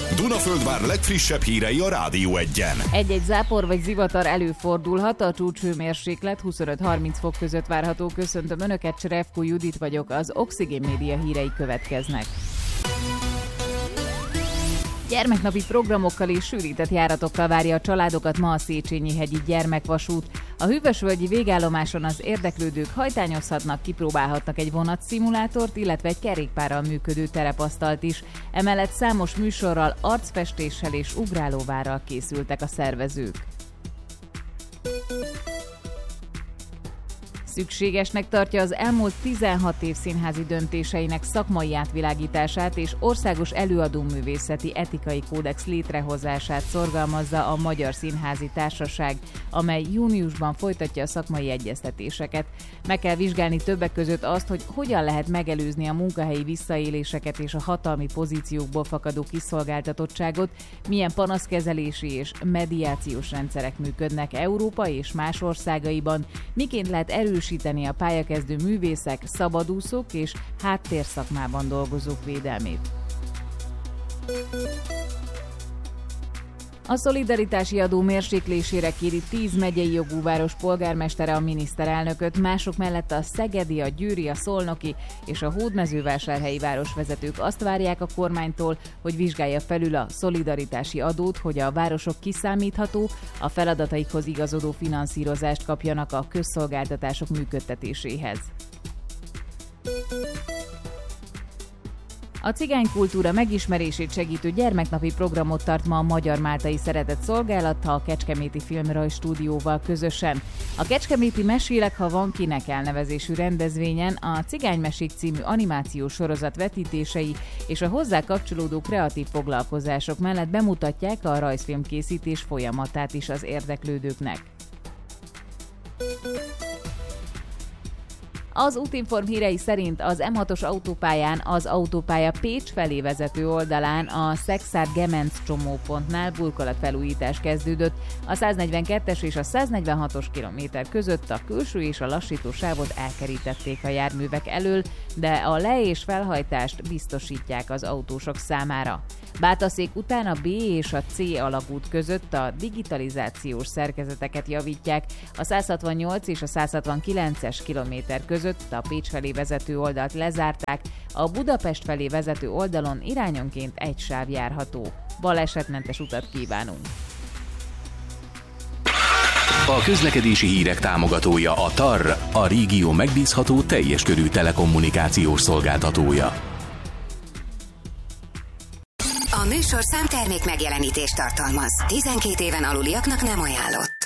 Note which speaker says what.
Speaker 1: Dunaföldvár legfrissebb hírei a Rádió 1-en.
Speaker 2: Egy-egy zápor vagy zivatar előfordulhat, a csúcshőmérséklet 25-30 fok között várható. Köszöntöm Önöket, Cserevko Judit vagyok, az Oxigén Média hírei következnek. Gyermeknapi programokkal és sűrített járatokkal várja a családokat ma a Széchenyi-hegyi gyermekvasút. A Hűvösvölgyi végállomáson az érdeklődők hajtányozhatnak, kipróbálhatnak egy vonatszimulátort, illetve egy kerékpárral működő terepasztalt is. Emellett számos műsorral, arcfestéssel és ugrálóvárral készültek a szervezők. Szükségesnek tartja az elmúlt 16 év színházi döntéseinek szakmai átvilágítását és országos előadóművészeti etikai kódex létrehozását szorgalmazza a Magyar Színházi Társaság, amely júniusban folytatja a szakmai egyeztetéseket. Meg kell vizsgálni többek között azt, hogy hogyan lehet megelőzni a munkahelyi visszaéléseket és a hatalmi pozíciókból fakadó kiszolgáltatottságot, milyen panaszkezelési és mediációs rendszerek működnek Európa és más országaiban, miként lehet erősíteni a pályakezdő művészek, szabadúszók és háttérszakmában dolgozók védelmét. A szolidaritási adó mérséklésére kéri 10 megyei jogú város polgármestere a miniszterelnököt, mások mellett a szegedi, a győri, a szolnoki és a hódmezővásárhelyi városvezetők azt várják a kormánytól, hogy vizsgálja felül a szolidaritási adót, hogy a városok kiszámítható, a feladataikhoz igazodó finanszírozást kapjanak a közszolgáltatások működtetéséhez. A cigánykultúra megismerését segítő gyermeknapi programot tart ma a Magyar-Máltai Szeretett Szolgálat a Kecskeméti Filmrajzstúdióval közösen. A Kecskeméti Mesélek, ha van kinek elnevezésű rendezvényen a Cigánymesék című animációs sorozat vetítései és a hozzá kapcsolódó kreatív foglalkozások mellett bemutatják a rajzfilmkészítés folyamatát is az érdeklődőknek. Az Útinform hírei szerint az M6-os autópályán az autópálya Pécs felé vezető oldalán a Szekszárd-Gemenc csomópontnál burkolatfelújítás kezdődött. A 142-es és a 146-os kilométer között a külső és a lassító sávot elkerítették a járművek elől, de a le- és felhajtást biztosítják az autósok számára. Bátaszék után a B és a C alagút között a digitalizációs szerkezeteket javítják, a 168 és a 169-es kilométer között a Pécs felé vezető oldalt lezárták, a Budapest felé vezető oldalon irányonként egy sáv járható. Balesetmentes utat kívánunk!
Speaker 3: A közlekedési hírek támogatója a TAR, a régió megbízható teljes körű telekommunikációs szolgáltatója.
Speaker 4: A műsorszám termék megjelenítést tartalmaz. 12 éven aluliaknak nem ajánlott.